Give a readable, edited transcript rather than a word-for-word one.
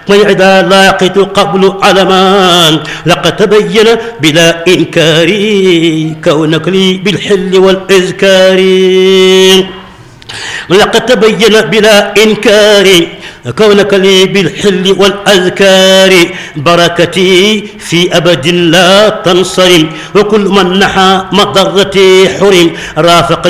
وإذا لاقيت قبل علمان لقد تبين بلا إنكار كونك لي بالحل والإذكار. لقد تبين بلا إنكار كونك لي بالحل والأذكار. بركتي في أبد لا تنصرم وكل من نحى مضرتي حرم. رافق